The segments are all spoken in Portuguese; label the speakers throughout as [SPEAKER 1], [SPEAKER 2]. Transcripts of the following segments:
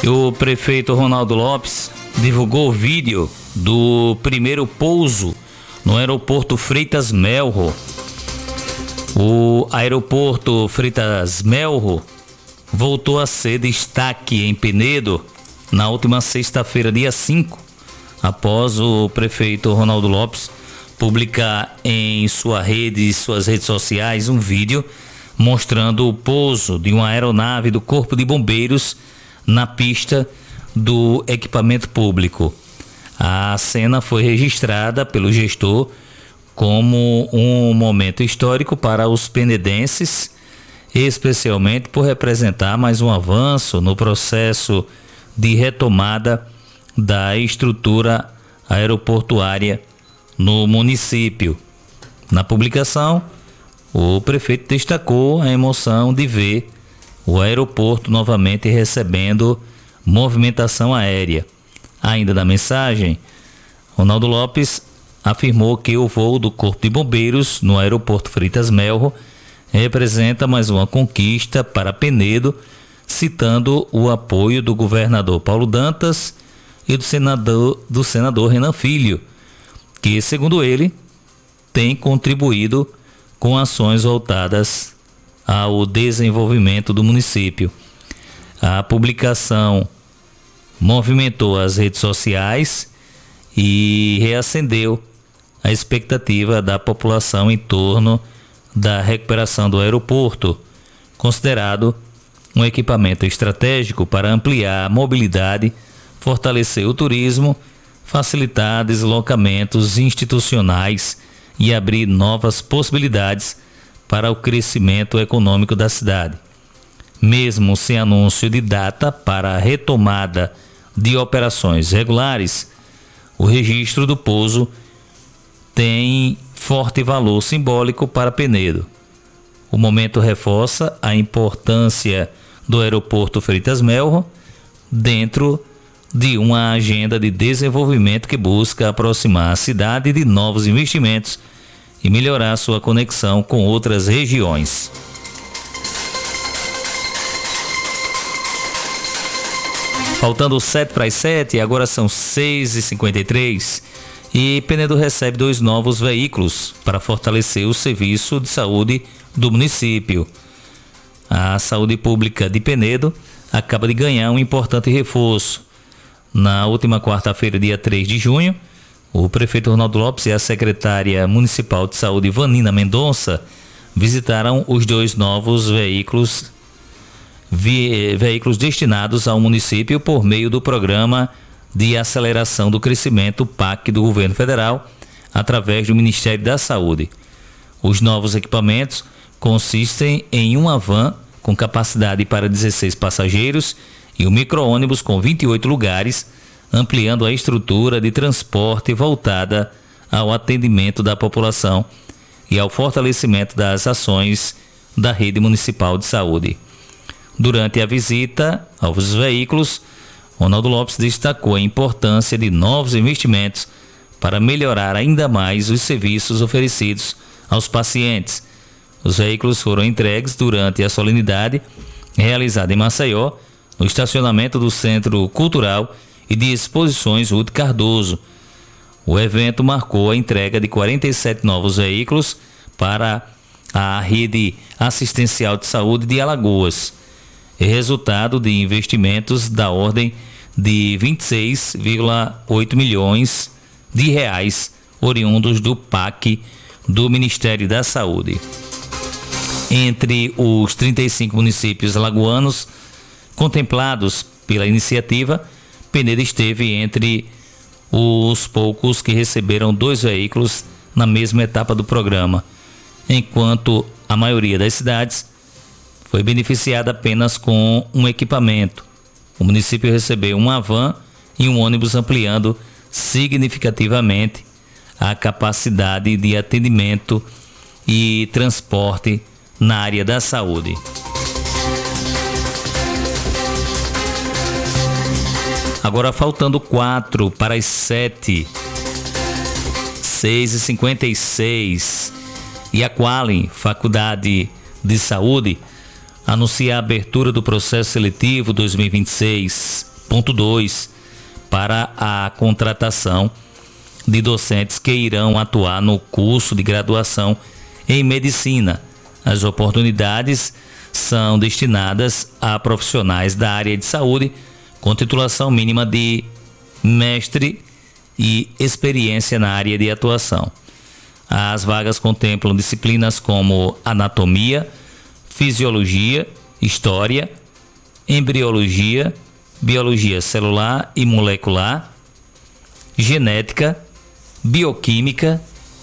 [SPEAKER 1] O prefeito Ronaldo Lopes divulgou o vídeo do primeiro pouso no aeroporto Freitas Melro. O aeroporto Freitas Melro voltou a ser destaque em Penedo na última sexta-feira, dia 5, após o prefeito Ronaldo Lopes publicar em suas redes sociais um vídeo mostrando o pouso de uma aeronave do Corpo de Bombeiros na pista do equipamento público. A cena foi registrada pelo gestor como um momento histórico para os penedenses, especialmente por representar mais um avanço no processo de retomada da estrutura aeroportuária no município. Na publicação, o prefeito destacou a emoção de ver o aeroporto novamente recebendo movimentação aérea. Ainda na mensagem, Ronaldo Lopes afirmou que o voo do Corpo de Bombeiros no aeroporto Freitas Melro representa mais uma conquista para Penedo, citando o apoio do governador Paulo Dantas e do senador Renan Filho, que, segundo ele, tem contribuído com ações voltadas ao desenvolvimento do município. A publicação movimentou as redes sociais e reacendeu a expectativa da população em torno da recuperação do aeroporto, considerado um equipamento estratégico para ampliar a mobilidade, fortalecer o turismo, facilitar deslocamentos institucionais e abrir novas possibilidades para o crescimento econômico da cidade. Mesmo sem anúncio de data para a retomada de operações regulares, o registro do pouso tem forte valor simbólico para Penedo. O momento reforça a importância do aeroporto Freitas Melro dentro de uma agenda de desenvolvimento que busca aproximar a cidade de novos investimentos e melhorar sua conexão com outras regiões. Faltando 7 para as 7, agora são 6h53 e Penedo recebe 2 novos veículos para fortalecer o serviço de saúde do município. A saúde pública de Penedo acaba de ganhar um importante reforço. Na última quarta-feira, dia 3 de junho, o prefeito Ronaldo Lopes e a secretária municipal de saúde, Vanina Mendonça, visitaram os 2 novos veículos destinados ao município por meio do Programa de Aceleração do Crescimento, PAC, do governo federal, através do Ministério da Saúde. Os novos equipamentos consistem em uma van com capacidade para 16 passageiros e um micro-ônibus com 28 lugares, ampliando a estrutura de transporte voltada ao atendimento da população e ao fortalecimento das ações da rede municipal de saúde. Durante a visita aos veículos, Ronaldo Lopes destacou a importância de novos investimentos para melhorar ainda mais os serviços oferecidos aos pacientes. Os veículos foram entregues durante a solenidade realizada em Maceió, no estacionamento do Centro Cultural e de Exposições Ruth Cardoso. O evento marcou a entrega de 47 novos veículos para a rede assistencial de saúde de Alagoas, resultado de investimentos da ordem de 26,8 milhões de reais oriundos do PAC do Ministério da Saúde. Entre os 35 municípios alagoanos contemplados pela iniciativa, Penedo esteve entre os poucos que receberam 2 veículos na mesma etapa do programa, enquanto a maioria das cidades foi beneficiada apenas com um equipamento. O município recebeu uma van e um ônibus, ampliando significativamente a capacidade de atendimento e transporte na área da saúde. Agora faltando 4 para as 7, 6h56, e a Qualen, Faculdade de Saúde, anuncia a abertura do processo seletivo 2026 Ponto 2. Para a contratação de docentes que irão atuar no curso de graduação em medicina. As oportunidades são destinadas a profissionais da área de saúde com titulação mínima de mestre e experiência na área de atuação. As vagas contemplam disciplinas como anatomia, fisiologia, história, embriologia, biologia celular e molecular, genética, bioquímica,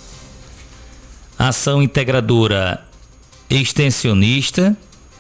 [SPEAKER 1] ação integradora extensionista,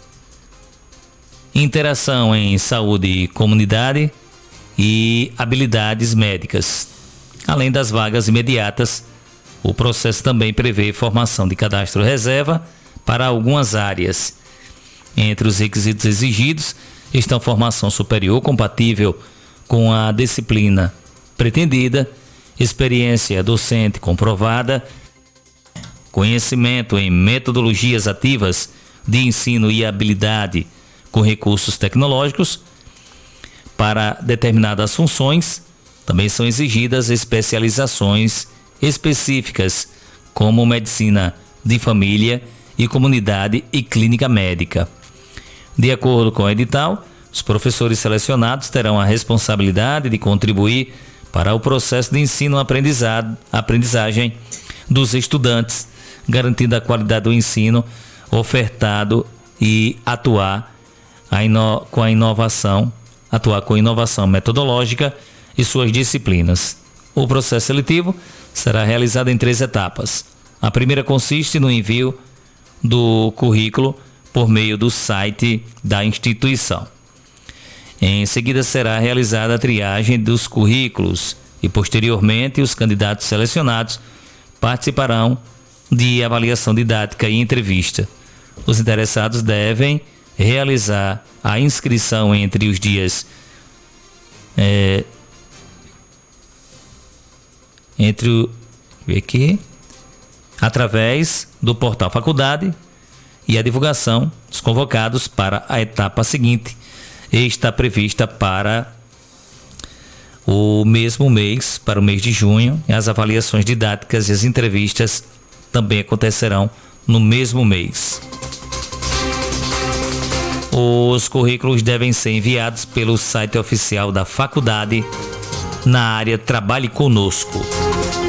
[SPEAKER 1] interação em saúde e comunidade e habilidades médicas. Além das vagas imediatas, o processo também prevê formação de cadastro reserva para algumas áreas. Entre os requisitos exigidos estão formação superior compatível com a disciplina pretendida, experiência docente comprovada, conhecimento em metodologias ativas de ensino e habilidade com recursos tecnológicos. Para determinadas funções, também são exigidas especializações específicas, como medicina de família e comunidade e clínica médica. De acordo com o edital, os professores selecionados terão a responsabilidade de contribuir para o processo de ensino-aprendizagem dos estudantes, garantindo a qualidade do ensino ofertado e atuar com inovação metodológica e suas disciplinas. O processo seletivo será realizado em 3 etapas. A primeira consiste no envio do currículo por meio do site da instituição. Em seguida será realizada a triagem dos currículos e, posteriormente, os candidatos selecionados participarão de avaliação didática e entrevista. Os interessados devem realizar a inscrição entre os dias através do portal Faculdade e a divulgação dos convocados para a etapa seguinte está prevista para o mesmo mês, para o mês de junho, e as avaliações didáticas e as entrevistas também acontecerão no mesmo mês. Os currículos devem ser enviados pelo site oficial da faculdade na área Trabalhe Conosco.